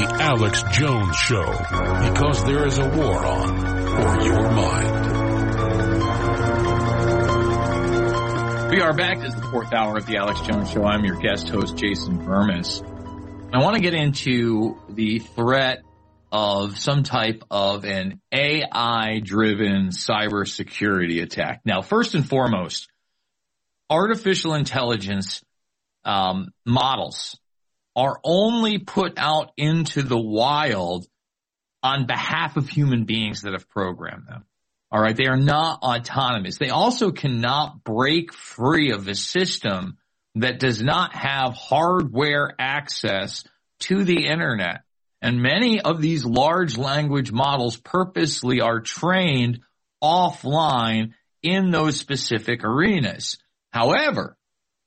The Alex Jones Show, because there is a war on for your mind. We are back. This is the fourth hour of the Alex Jones Show. I'm your guest host, Jason Vermis. I want to get into the threat of some type of an AI-driven cybersecurity attack. Now, first and foremost, artificial intelligence models are only put out into the wild on behalf of human beings that have programmed them. All right. They are not autonomous. They also cannot break free of a system that does not have hardware access to the internet. And many of these large language models purposely are trained offline in those specific arenas. However,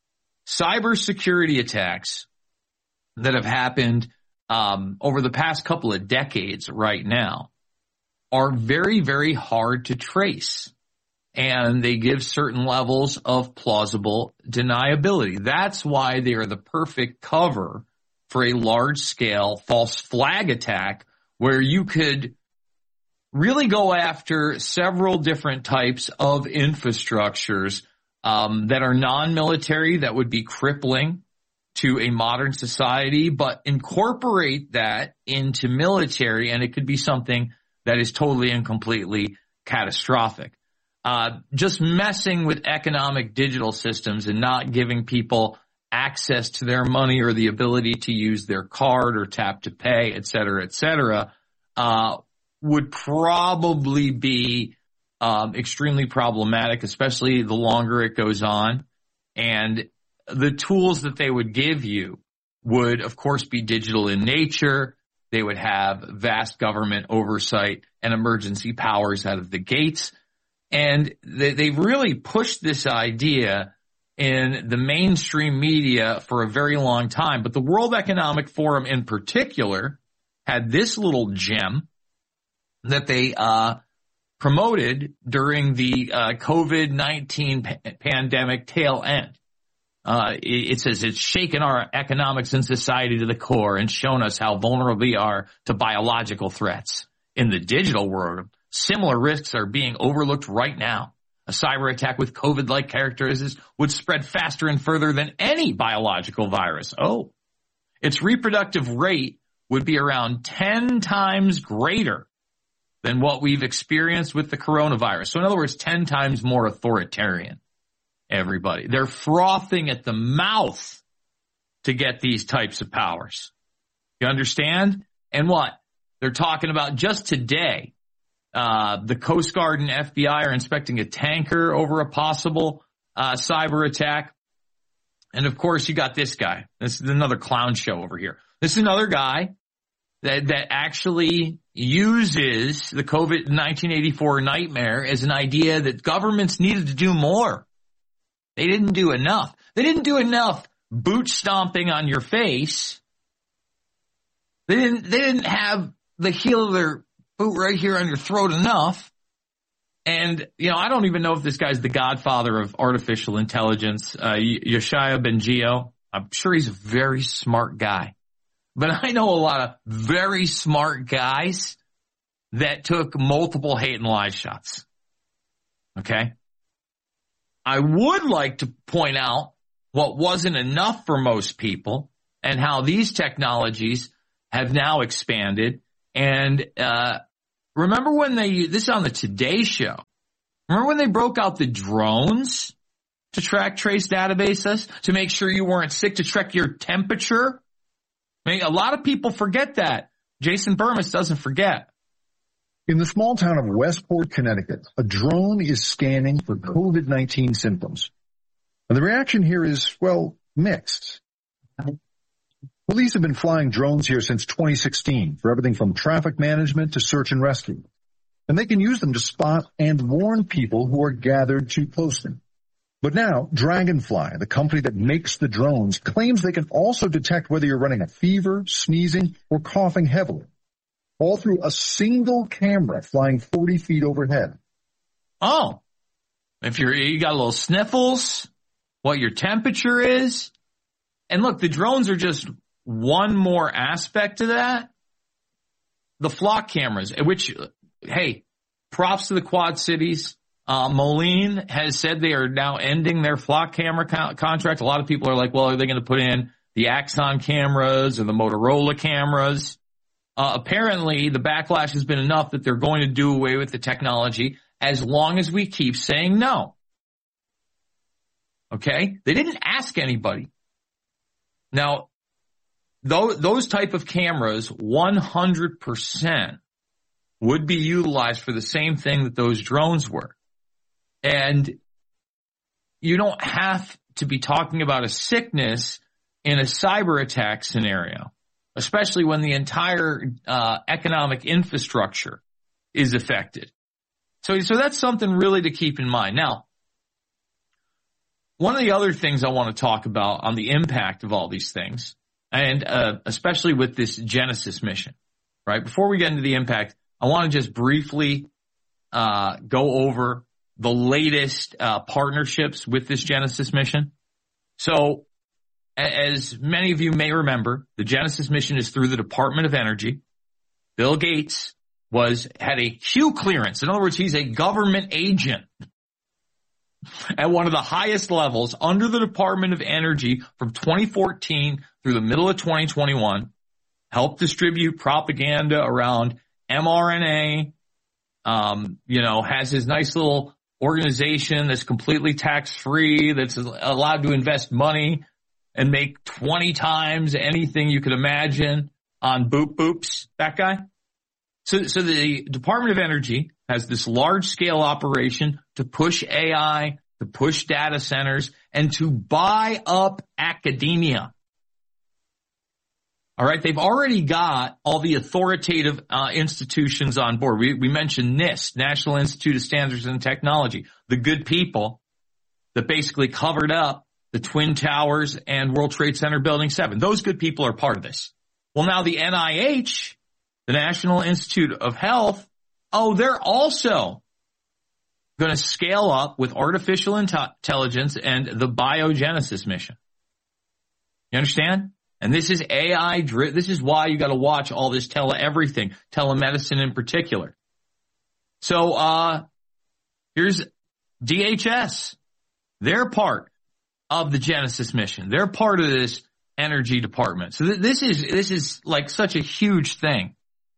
cybersecurity attacks that have happened over the past couple of decades right now are very, very hard to trace. And they give certain levels of plausible deniability. That's why they are the perfect cover for a large-scale false flag attack where you could really go after several different types of infrastructures that are non-military, that would be crippling to a modern society, but incorporate that into military, and it could be something that is totally and completely catastrophic. Just messing with economic digital systems and not giving people access to their money or the ability to use their card or tap to pay, et cetera, would probably be extremely problematic, especially the longer it goes on. And the tools that they would give you would, of course, be digital in nature. They would have vast government oversight and emergency powers out of the gates. And they've really pushed this idea in the mainstream media for a very long time. But the World Economic Forum in particular had this little gem that they promoted during the COVID-19 pandemic tail end. It says it's shaken our economics and society to the core and shown us how vulnerable we are to biological threats. In the digital world, similar risks are being overlooked right now. A cyber attack with COVID-like characteristics would spread faster and further than any biological virus. Oh, its reproductive rate would be around 10 times greater than what we've experienced with the coronavirus. So in other words, 10 times more authoritarian. Everybody. They're frothing at the mouth to get these types of powers. You understand? And what? They're talking about just today. The Coast Guard and FBI are inspecting a tanker over a possible cyber attack. And of course, you got this guy. This is another clown show over here. This is another guy that actually uses the COVID-1984 nightmare as an idea that governments needed to do more. They didn't do enough. They didn't do enough boot stomping on your face. They didn't have the heel of their boot right here on your throat enough. And, you know, I don't even know if this guy's the godfather of artificial intelligence, Yoshua Bengio. I'm sure he's a very smart guy. But I know a lot of very smart guys that took multiple hate and lie shots. Okay? I would like to point out what wasn't enough for most people and how these technologies have now expanded. And remember when this is on the Today Show, remember when they broke out the drones to track trace databases, to make sure you weren't sick, to track your temperature? I mean, a lot of people forget that. Jason Vermis doesn't forget. In the small town of Westport, Connecticut, a drone is scanning for COVID-19 symptoms. And the reaction here is, well, mixed. Police have been flying drones here since 2016 for everything from traffic management to search and rescue. And they can use them to spot and warn people who are gathered too closely. But now, Dragonfly, the company that makes the drones, claims they can also detect whether you're running a fever, sneezing, or coughing heavily, all through a single camera flying 40 feet overhead. Oh, if you got a little sniffles, what your temperature is. And look, the drones are just one more aspect to that. the flock cameras, which, hey, props to the Quad Cities. Moline has said they are now ending their flock camera contract. A lot of people are like, well, are they going to put in the Axon cameras or the Motorola cameras? Apparently, the backlash has been enough that they're going to do away with the technology as long as we keep saying no. Okay? They didn't ask anybody. Now, those type of cameras, 100% would be utilized for the same thing that those drones were. And you don't have to be talking about a sickness in a cyber attack scenario, especially when the entire economic infrastructure is affected. So that's something really to keep in mind. Now, one of the other things I want to talk about on the impact of all these things, and especially with this Genesis mission, right? Before we get into the impact, I want to just briefly go over the latest partnerships with this Genesis mission. So, as many of you may remember, the Genesis mission is through the Department of Energy. Bill Gates had a Q clearance. In other words, he's a government agent at one of the highest levels under the Department of Energy from 2014 through the middle of 2021, helped distribute propaganda around mRNA, has his nice little organization that's completely tax-free, that's allowed to invest money and make 20 times anything you could imagine on boops, that guy. So the Department of Energy has this large-scale operation to push AI, to push data centers, and to buy up academia. All right, they've already got all the authoritative institutions on board. We mentioned NIST, National Institute of Standards and Technology, the good people that basically covered up the Twin Towers and World Trade Center Building 7. Those good people are part of this. Well, now the NIH, the National Institute of Health, they're also going to scale up with artificial intelligence and the biogenesis mission. You understand? And this is AI driven. This is why you got to watch all this everything, telemedicine in particular. So, here's DHS. They're part of the Genesis mission. They're part of this energy department. So this is like such a huge thing.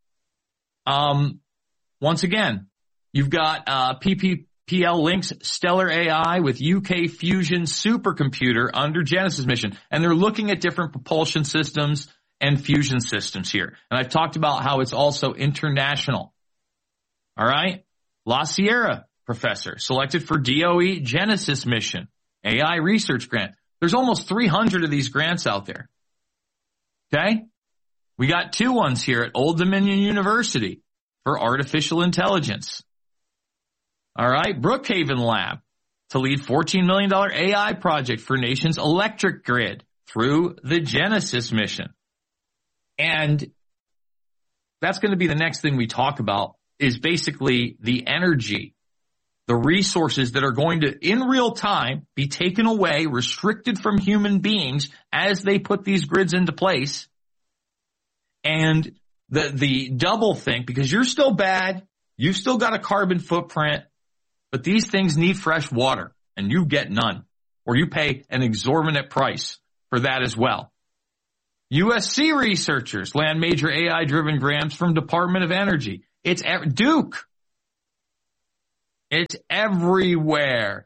Once again, you've got, PPL links Stellar AI with UK Fusion supercomputer under Genesis mission. And they're looking at different propulsion systems and fusion systems here. And I've talked about how it's also international. All right. La Sierra professor selected for DOE Genesis mission, AI research grant. There's almost 300 of these grants out there. Okay. We got 2 ones here at Old Dominion University for artificial intelligence. All right, Brookhaven Lab to lead $14 million AI project for nation's electric grid through the Genesis mission. And that's going to be the next thing we talk about, is basically the energy, the resources that are going to, in real time, be taken away, restricted from human beings as they put these grids into place. And the double think, because you're still bad, you've still got a carbon footprint, but these things need fresh water, and you get none, or you pay an exorbitant price for that as well. USC researchers land major AI-driven grants from Department of Energy. It's Duke. It's everywhere.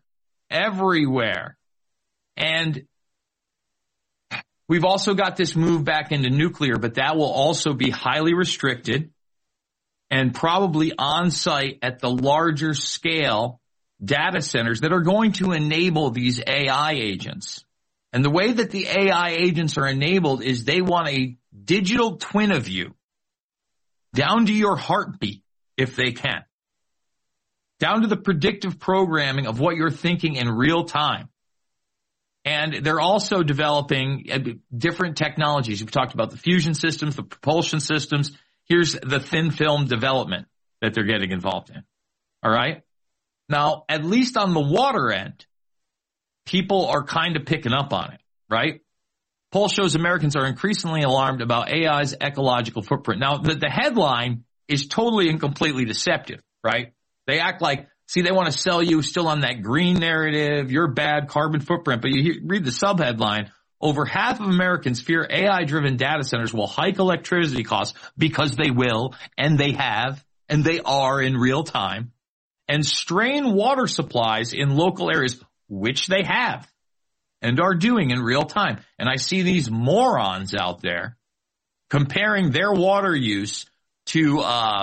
And we've also got this move back into nuclear, but that will also be highly restricted and probably on site at the larger scale data centers that are going to enable these AI agents. And the way that the AI agents are enabled is they want a digital twin of you, down to your heartbeat, if they can, down to the predictive programming of what you're thinking in real time. And they're also developing different technologies. We've talked about the fusion systems, the propulsion systems. Here's the thin film development that they're getting involved in. All right. Now, at least on the water end, people are kind of picking up on it, right? Poll shows Americans are increasingly alarmed about AI's ecological footprint. Now, the headline is totally and completely deceptive, right? They act like, see, they want to sell you still on that green narrative, your bad carbon footprint. But you read the subheadline, over half of Americans fear AI-driven data centers will hike electricity costs because they will, and they have, and they are in real time, and strain water supplies in local areas, which they have and are doing in real time. And I see these morons out there comparing their water use to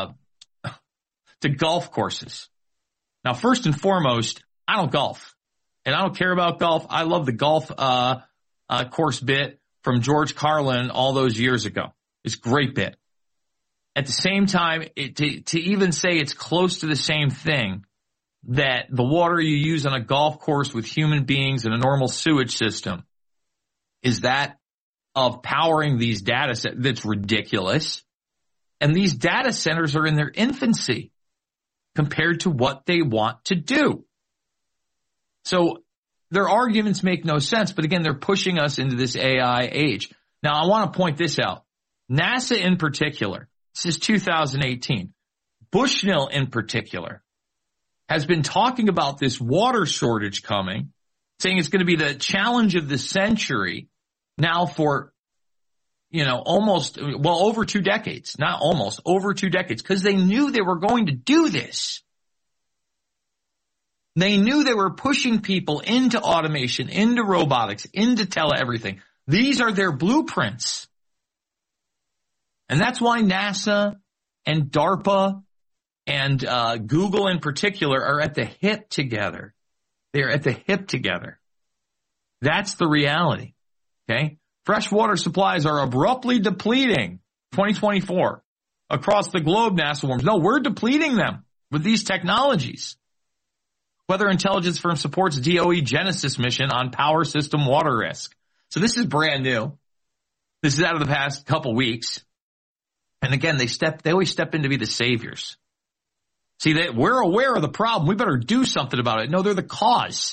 golf courses. Now, first and foremost, I don't golf, and I don't care about golf. I love the golf course bit from George Carlin all those years ago. It's a great bit. At the same time, to even say it's close to the same thing, that the water you use on a golf course with human beings in a normal sewage system is that of powering these data centers, that's ridiculous. And these data centers are in their infancy compared to what they want to do. So their arguments make no sense, but again, they're pushing us into this AI age. Now, I want to point this out. NASA in particular, this is 2018, Bushnell in particular, has been talking about this water shortage coming, saying it's going to be the challenge of the century now for, over 2 decades, not almost, over 2 decades, because they knew they were going to do this. They knew they were pushing people into automation, into robotics, into everything. These are their blueprints. And that's why NASA and DARPA and Google in particular are at the hip together. They're at the hip together. That's the reality. Okay? Freshwater supplies are abruptly depleting 2024 across the globe, NASA warns. No, we're depleting them with these technologies. Weather intelligence firm supports DOE Genesis mission on power system water risk. So this is brand new. This is out of the past couple weeks. And again, they always step in to be the saviors. See, we're aware of the problem. We better do something about it. No, they're the cause.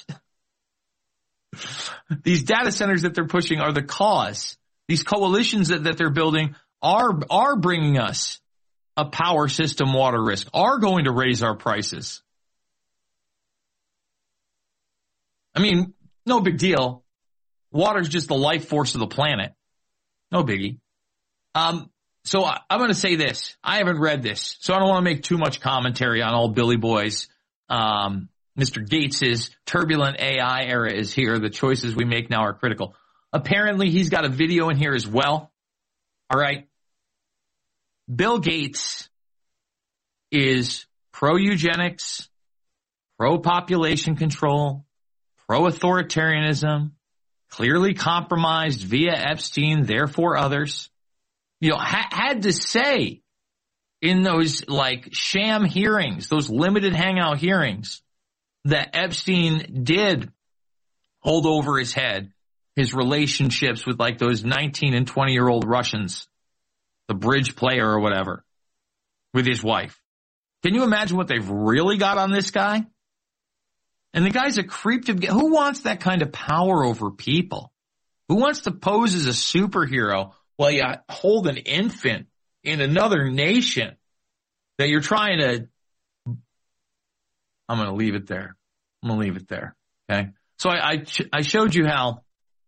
These data centers that they're pushing are the cause. These coalitions that they're building are bringing us a power system water risk, are going to raise our prices. I mean, no big deal. Water's just the life force of the planet. No biggie. So I'm going to say this. I haven't read this, so I don't want to make too much commentary on old Billy Boy's. Mr. Gates's turbulent AI era is here. The choices we make now are critical. Apparently, he's got a video in here as well. All right. Bill Gates is pro-eugenics, pro-population control, pro-authoritarianism, clearly compromised via Epstein, therefore others. Had to say in those sham hearings, those limited hangout hearings, that Epstein did hold over his head his relationships with those 19 and 20-year-old Russians, the bridge player or whatever, with his wife. Can you imagine what they've really got on this guy? And the guy's a creep to get. Who wants that kind of power over people? Who wants to pose as a superhero while you hold an infant in another nation that you're trying to... I'm going to leave it there. Okay. So I showed you how,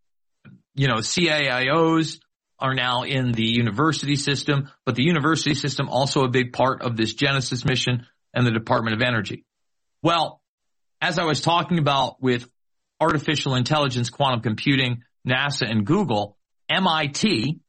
CIOs are now in the university system, but the university system also a big part of this Genesis mission and the Department of Energy. Well, as I was talking about with artificial intelligence, quantum computing, NASA and Google, MIT,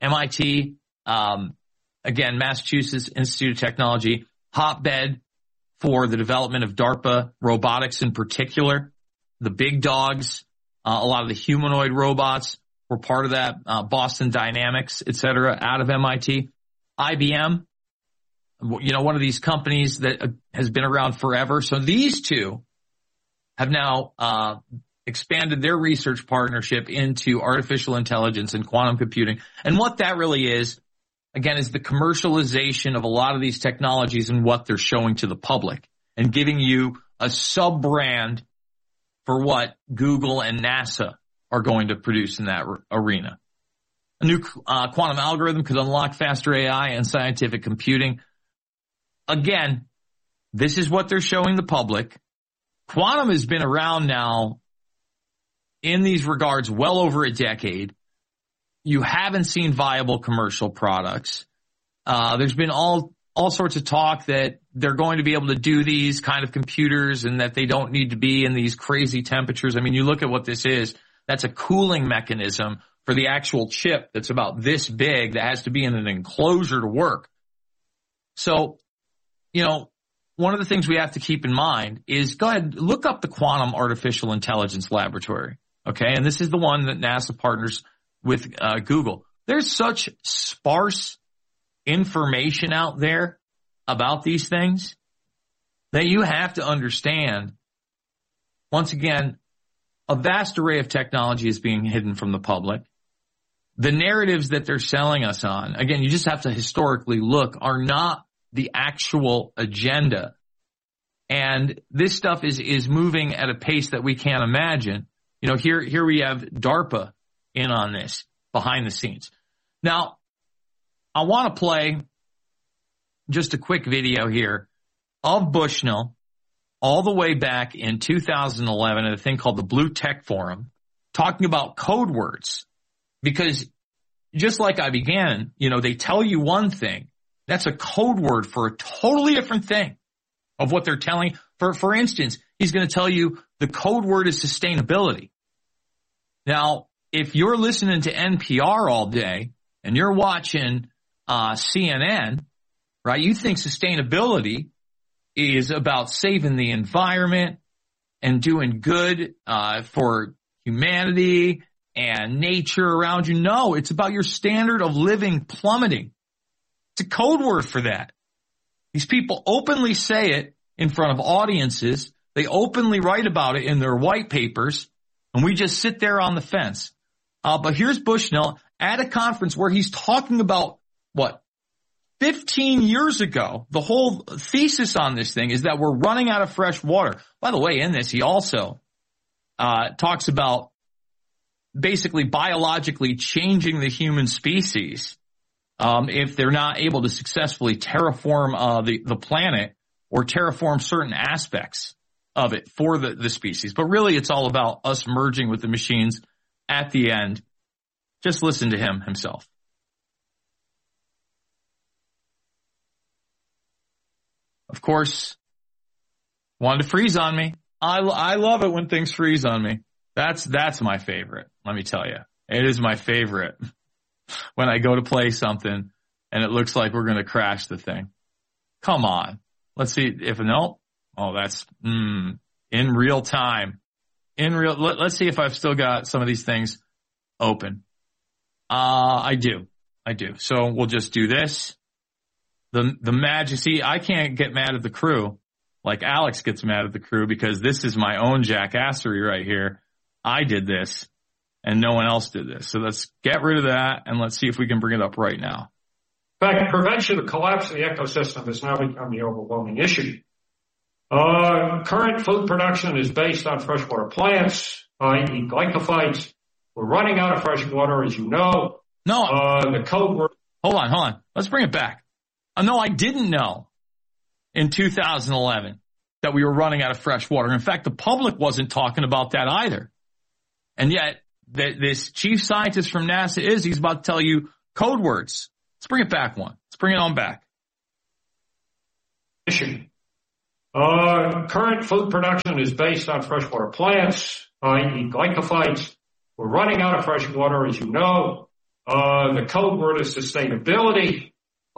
again, Massachusetts Institute of Technology, hotbed for the development of DARPA robotics in particular. The big dogs, a lot of the humanoid robots were part of that, Boston Dynamics, et cetera, out of MIT. IBM, one of these companies that has been around forever. So these two have now expanded their research partnership into artificial intelligence and quantum computing. And what that really is, again, is the commercialization of a lot of these technologies and what they're showing to the public and giving you a sub-brand for what Google and NASA are going to produce in that arena. A new quantum algorithm could unlock faster AI and scientific computing. Again, this is what they're showing the public. Quantum has been around now in these regards well over a decade. You haven't seen viable commercial products. There's been all sorts of talk that they're going to be able to do these kind of computers and that they don't need to be in these crazy temperatures. I mean, you look at what this is. That's a cooling mechanism for the actual chip that's about this big that has to be in an enclosure to work. So, you know, one of the things we have to keep in mind is go ahead, look up the Quantum Artificial Intelligence Laboratory. Okay. And this is the one that NASA partners with Google. There's such sparse information out there about these things that you have to understand, once again, a vast array of technology is being hidden from the public. The narratives that they're selling us on, again, you just have to historically look, are not the actual agenda. And this stuff is moving at a pace that we can't imagine. You know, here we have DARPA in on this behind the scenes. Now, I want to play just a quick video here of Bushnell all the way back in 2011 at a thing called the Blue Tech Forum, talking about code words. Because just like I began, you know, they tell you one thing. That's a code word for a totally different thing of what they're telling. For instance, he's going to tell you the code word is sustainability. Now, if you're listening to NPR all day and you're watching CNN, right, you think sustainability is about saving the environment and doing good for humanity and nature around you. No, it's about your standard of living plummeting. It's a code word for that. These people openly say it in front of audiences. They openly write about it in their white papers, and we just sit there on the fence. But here's Bushnell at a conference where he's talking about, 15 years ago, the whole thesis on this thing is that we're running out of fresh water. By the way, in this, he also talks about basically biologically changing the human species if they're not able to successfully terraform the planet or terraform certain aspects of it for the species. But really, it's all about us merging with the machines at the end. Just listen to him himself. Of course, wanted to freeze on me. I love it when things freeze on me. That's my favorite. Let me tell you, it is my favorite when I go to play something and it looks like we're going to crash the thing. Come on. Let's see if no. Oh, that's in real time. Let's see if I've still got some of these things open. I do. So we'll just do this. The majesty, I can't get mad at the crew like Alex gets mad at the crew because this is my own jackassery right here. I did this and no one else did this. So let's get rid of that and let's see if we can bring it up right now. In fact, prevention of collapse of the ecosystem has now become the overwhelming issue. Current food production is based on freshwater plants, i.e. glycophytes. We're running out of fresh water, as you know. No. The code word. Hold on. Let's bring it back. No, I didn't know in 2011 that we were running out of fresh water. In fact, the public wasn't talking about that either. And yet, this chief scientist from NASA he's about to tell you code words. Let's bring it back one. Let's bring it on back. Current food production is based on freshwater plants, i.e. glycophytes. We're running out of fresh water, as you know. The code word is sustainability.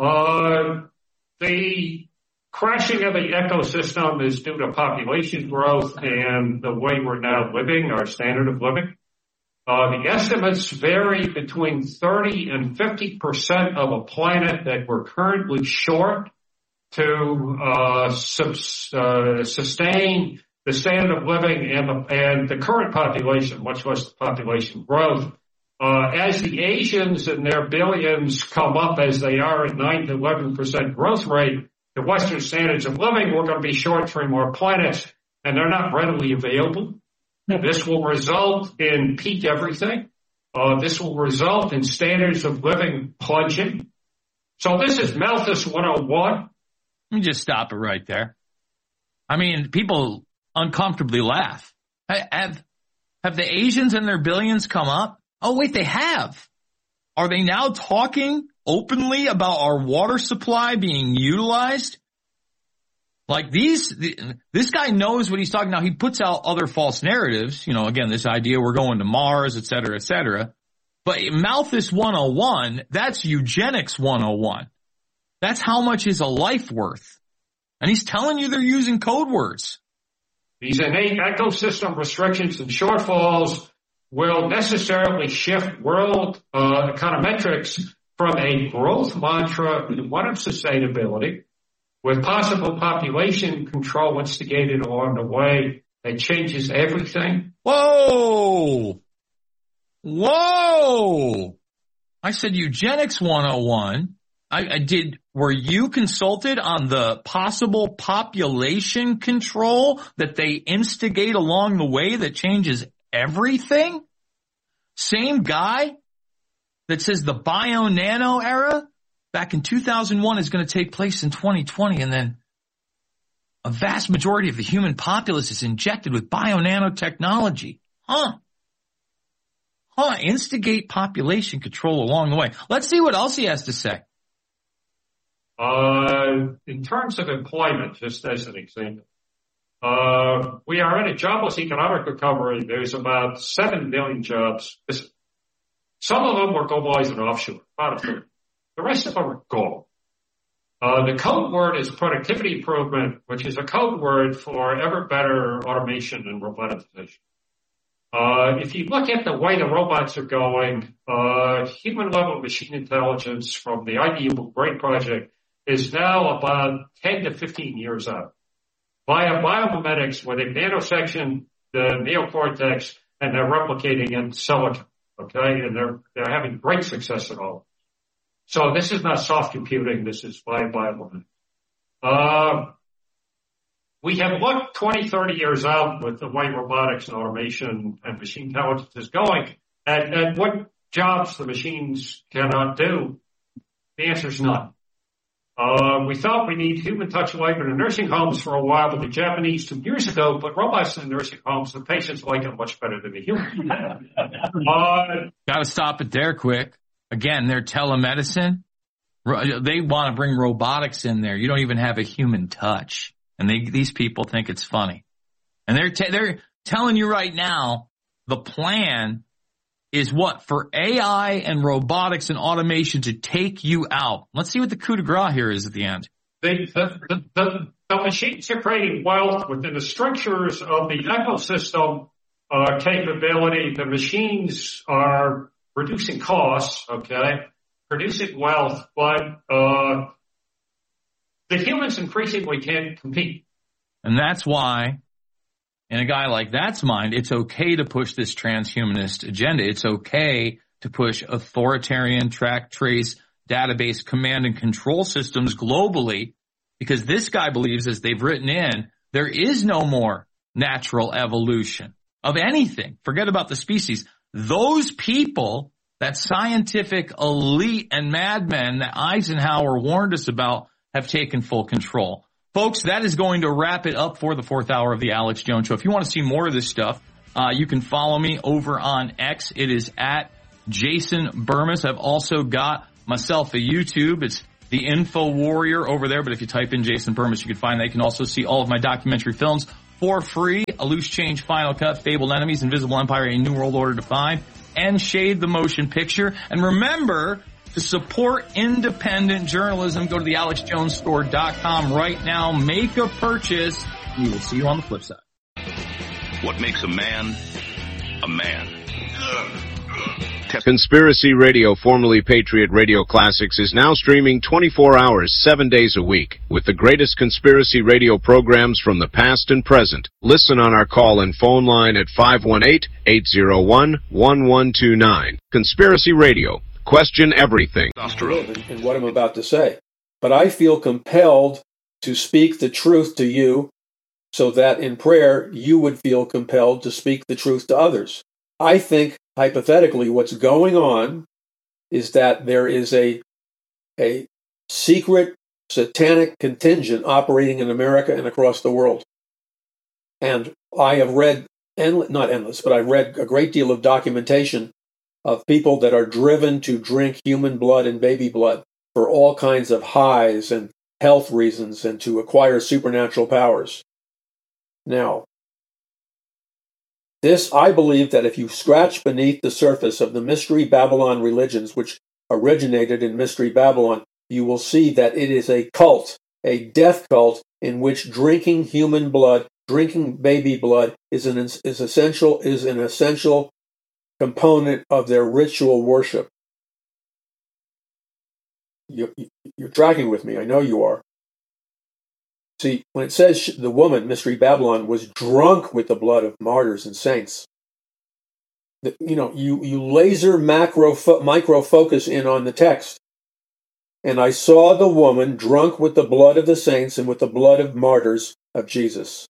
The crashing of the ecosystem is due to population growth and the way we're now living, our standard of living. The estimates vary between 30 and 50% of a planet that we're currently short to sustain the standard of living and the current population, much less the population growth. As the Asians and their billions come up as they are at 9 to 11% growth rate, the Western standards of living, we're going to be short 3 more planets, and they're not readily available. This will result in peak everything. This will result in standards of living plunging. So this is Malthus 101. Let me just stop it right there. I mean, people uncomfortably laugh. Have the Asians and their billions come up? Oh, wait, they have. Are they now talking openly about our water supply being utilized? Like this guy knows what he's talking about. He puts out other false narratives. You know, again, this idea we're going to Mars, et cetera, et cetera. But Malthus 101, that's eugenics 101. That's how much is a life worth. And he's telling you they're using code words. These innate ecosystem restrictions and shortfalls will necessarily shift world econometrics from a growth mantra to one of sustainability, with possible population control instigated along the way that changes everything. Whoa! I said eugenics 101. Were you consulted on the possible population control that they instigate along the way that changes everything? Same guy that says the bio-nano era back in 2001 is going to take place in 2020, and then a vast majority of the human populace is injected with bio-nanotechnology. Instigate population control along the way. Let's see what else he has to say. In terms of employment, just as an example, we are in a jobless economic recovery. There's about 7 million jobs. Some of them were globalized and offshore, about a third. The rest of them are gone. The code word is productivity improvement, which is a code word for ever better automation and robotization. If you look at the way the robots are going, human level machine intelligence from the Ideal Brain Project is now about 10 to 15 years out. Via biomimetics, where they nanosection the neocortex and they're replicating in silicon, okay? And they're having great success at all. So this is not soft computing, this is via biomimetics. We have looked 20, 30 years out with the way robotics and automation and machine intelligence is going at what jobs the machines cannot do. The answer is none. We thought we need human touch labor in nursing homes for a while with the Japanese 2 years ago, but robots in nursing homes, the patients like them much better than the humans. Got to stop it there quick. Again, they're telemedicine. They want to bring robotics in there. You don't even have a human touch. And these people think it's funny. And they're telling you right now, the plan is what? For AI and robotics and automation to take you out. Let's see what the coup de grace here is at the end. The machines are creating wealth within the structures of the ecosystem capability. The machines are reducing costs, okay, producing wealth, but the humans increasingly can't compete. And that's why, in a guy like that's mind, it's okay to push this transhumanist agenda. It's okay to push authoritarian track, trace, database, command and control systems globally, because this guy believes, as they've written in, there is no more natural evolution of anything. Forget about the species. Those people, that scientific elite and madmen that Eisenhower warned us about, have taken full control. Folks, that is going to wrap it up for the 4th hour of the Alex Jones Show. If you want to see more of this stuff, you can follow me over on X. It is at Jason Bermas. I've also got myself a YouTube. It's the Info Warrior over there. But if you type in Jason Bermas, you can find that. You can also see all of my documentary films for free. A Loose Change Final Cut, Fabled Enemies, Invisible Empire, A New World Order Defined, and Shade the Motion Picture. And remember, to support independent journalism, go to the AlexJonesStore.com right now. Make a purchase. We will see you on the flip side. What makes a man a man? Conspiracy Radio, formerly Patriot Radio Classics, is now streaming 24 hours, 7 days a week, with the greatest conspiracy radio programs from the past and present. Listen on our call and phone line at 518-801-1129. Conspiracy Radio. Question everything. In what I'm about to say. But I feel compelled to speak the truth to you so that in prayer you would feel compelled to speak the truth to others. I think hypothetically, what's going on is that there is a secret satanic contingent operating in America and across the world. And I have read, not endless, but I've read a great deal of documentation of people that are driven to drink human blood and baby blood for all kinds of highs and health reasons and to acquire supernatural powers. Now, I believe that if you scratch beneath the surface of the Mystery Babylon religions, which originated in Mystery Babylon, you will see that it is a cult, a death cult, in which drinking human blood, drinking baby blood, is an essential component of their ritual worship. You're tracking with me. I know you are. See, when it says the woman, Mystery Babylon, was drunk with the blood of martyrs and saints, you laser micro focus in on the text. And I saw the woman drunk with the blood of the saints and with the blood of martyrs of Jesus.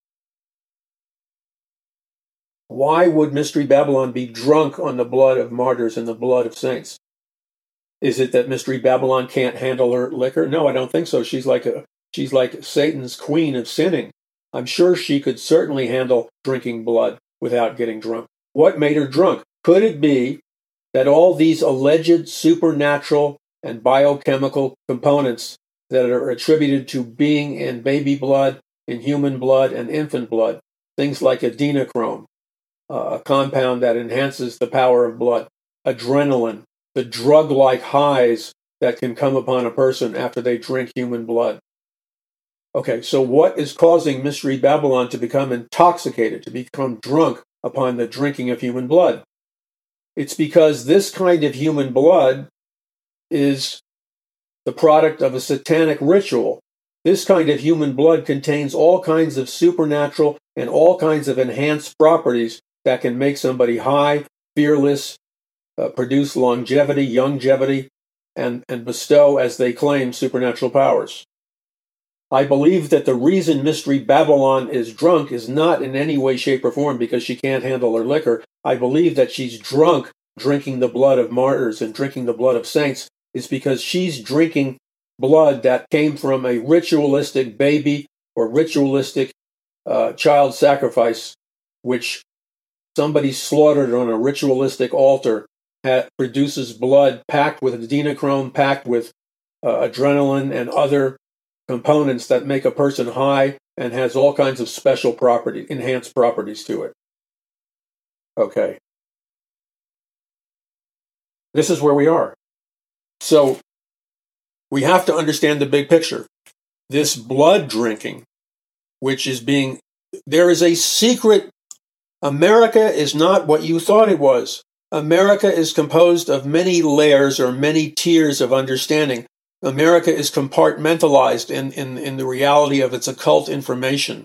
Why would Mystery Babylon be drunk on the blood of martyrs and the blood of saints? Is it that Mystery Babylon can't handle her liquor? No, I don't think so. She's like Satan's queen of sinning. I'm sure she could certainly handle drinking blood without getting drunk. What made her drunk? Could it be that all these alleged supernatural and biochemical components that are attributed to being in baby blood, in human blood, and infant blood, things like adrenochrome, a compound that enhances the power of blood, adrenaline, the drug-like highs that can come upon a person after they drink human blood. Okay, so what is causing Mystery Babylon to become intoxicated, to become drunk upon the drinking of human blood? It's because this kind of human blood is the product of a satanic ritual. This kind of human blood contains all kinds of supernatural and all kinds of enhanced properties that can make somebody high, fearless, produce longevity, and bestow, as they claim, supernatural powers. I believe that the reason Mystery Babylon is drunk is not in any way, shape, or form because she can't handle her liquor. I believe that she's drunk drinking the blood of martyrs and drinking the blood of saints is because she's drinking blood that came from a ritualistic baby or ritualistic child sacrifice, which somebody slaughtered on a ritualistic altar, produces blood packed with adrenochrome, packed with adrenaline and other components that make a person high and has all kinds of special enhanced properties to it. Okay. This is where we are. So we have to understand the big picture. This blood drinking, there is a secret. America is not what you thought it was. America is composed of many layers or many tiers of understanding. America is compartmentalized in the reality of its occult information.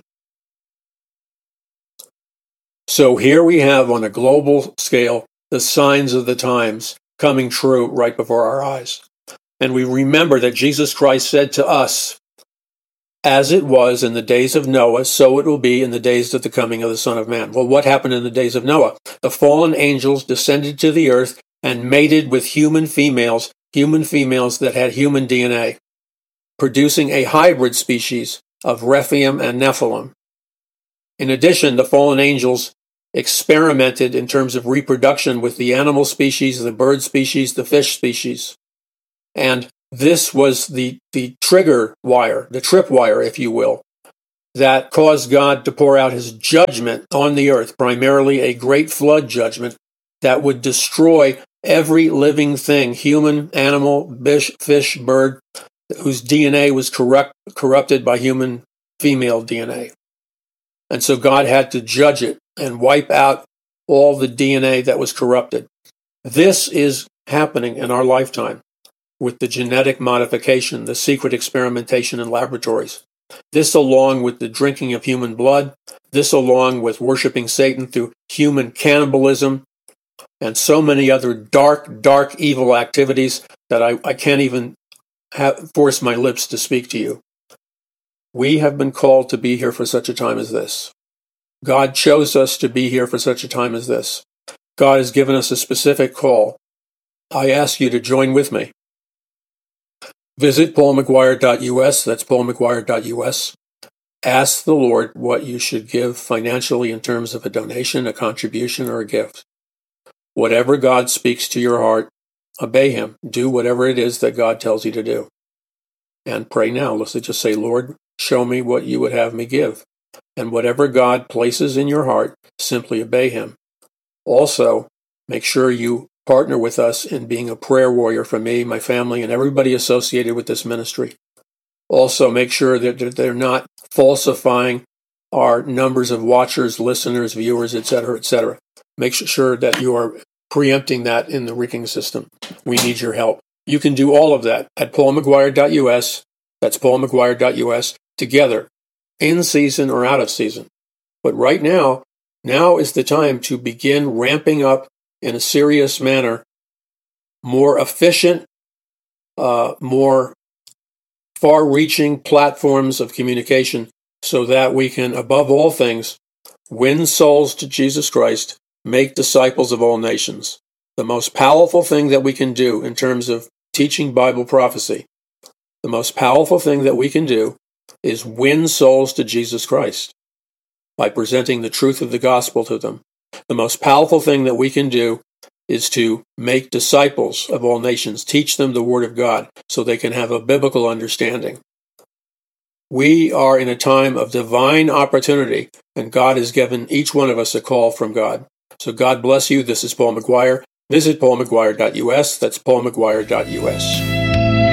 So here we have, on a global scale, the signs of the times coming true right before our eyes. And we remember that Jesus Christ said to us, as it was in the days of Noah, so it will be in the days of the coming of the Son of Man. Well, what happened in the days of Noah? The fallen angels descended to the earth and mated with human females that had human DNA, producing a hybrid species of Rephaim and Nephilim. In addition, the fallen angels experimented in terms of reproduction with the animal species, the bird species, the fish species. And this was the trigger wire, the tripwire, if you will, that caused God to pour out his judgment on the earth, primarily a great flood judgment that would destroy every living thing, human, animal, fish, bird, whose DNA was corrupted by human female DNA. And so God had to judge it and wipe out all the DNA that was corrupted. This is happening in our lifetime with the genetic modification, the secret experimentation in laboratories. This, along with the drinking of human blood, this along with worshiping Satan through human cannibalism, and so many other dark, evil activities that I can't even force my lips to speak to you. We have been called to be here for such a time as this. God chose us to be here for such a time as this. God has given us a specific call. I ask you to join with me. Visit paulmcguire.us. That's paulmcguire.us. Ask the Lord what you should give financially in terms of a donation, a contribution, or a gift. Whatever God speaks to your heart, obey Him. Do whatever it is that God tells you to do. And pray now. Let's just say, Lord, show me what you would have me give. And whatever God places in your heart, simply obey Him. Also, make sure you partner with us in being a prayer warrior for me, my family, and everybody associated with this ministry. Also, make sure that they're not falsifying our numbers of watchers, listeners, viewers, etc., etc. Make sure that you are preempting that in the ranking system. We need your help. You can do all of that at paulmcguire.us. That's paulmcguire.us, together, in season or out of season. But right now is the time to begin ramping up in a serious manner, more efficient, more far-reaching platforms of communication so that we can, above all things, win souls to Jesus Christ, make disciples of all nations. The most powerful thing that we can do in terms of teaching Bible prophecy, the most powerful thing that we can do is win souls to Jesus Christ by presenting the truth of the gospel to them. The most powerful thing that we can do is to make disciples of all nations, teach them the Word of God so they can have a biblical understanding. We are in a time of divine opportunity, and God has given each one of us a call from God. So God bless you. This is Paul McGuire. Visit paulmcguire.us. That's paulmcguire.us.